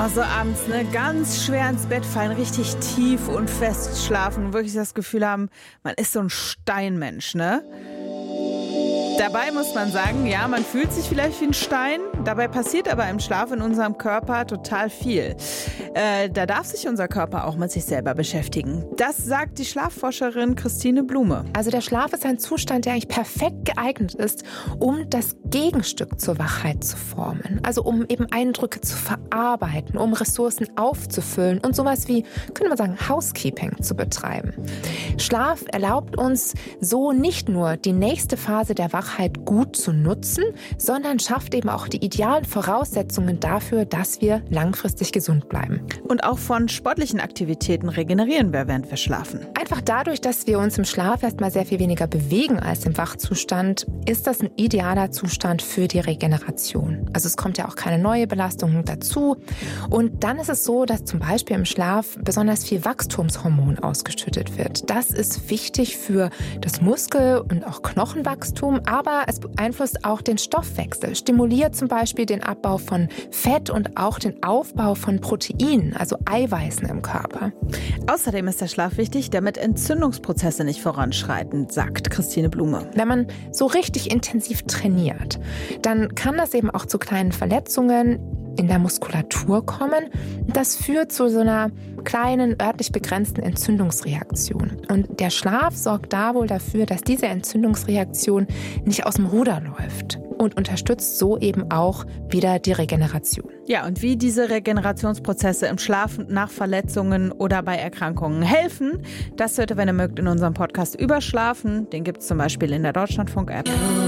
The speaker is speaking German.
so abends, ne, ganz schwer ins Bett fallen, richtig tief und fest schlafen, wirklich das Gefühl haben, man ist so ein Steinmensch, ne? Dabei muss man sagen, ja, man fühlt sich vielleicht wie ein Stein, dabei passiert aber im Schlaf in unserem Körper total viel. Da darf sich unser Körper auch mit sich selber beschäftigen. Das sagt die Schlafforscherin Christine Blume. Also der Schlaf ist ein Zustand, der eigentlich perfekt geeignet ist, um das Gegenstück zur Wachheit zu formen. Also um eben Eindrücke zu verarbeiten, um Ressourcen aufzufüllen und sowas wie, könnte man sagen, Housekeeping zu betreiben. Schlaf erlaubt uns so nicht nur die nächste Phase der Wachheit gut zu nutzen, sondern schafft eben auch die idealen Voraussetzungen dafür, dass wir langfristig gesund bleiben. Und auch von sportlichen Aktivitäten regenerieren wir, während wir schlafen. Einfach dadurch, dass wir uns im Schlaf erstmal sehr viel weniger bewegen als im Wachzustand, ist das ein idealer Zustand für die Regeneration. Also es kommt ja auch keine neue Belastung dazu. Und dann ist es so, dass zum Beispiel im Schlaf besonders viel Wachstumshormon ausgeschüttet wird. Das ist wichtig für das Muskel- und auch Knochenwachstum, aber es beeinflusst auch den Stoffwechsel, stimuliert zum Beispiel den Abbau von Fett und auch den Aufbau von Proteinen, also Eiweißen im Körper. Außerdem ist der Schlaf wichtig, damit Entzündungsprozesse nicht voranschreiten, sagt Christine Blume. Wenn man so richtig intensiv trainiert, dann kann das eben auch zu kleinen Verletzungen in der Muskulatur kommen. Das führt zu so einer kleinen, örtlich begrenzten Entzündungsreaktion. Und der Schlaf sorgt da wohl dafür, dass diese Entzündungsreaktion nicht aus dem Ruder läuft und unterstützt so eben auch wieder die Regeneration. Ja, und wie diese Regenerationsprozesse im Schlaf nach Verletzungen oder bei Erkrankungen helfen, das hört ihr, wenn ihr mögt, in unserem Podcast über Schlafen. Den gibt es zum Beispiel in der Deutschlandfunk-App.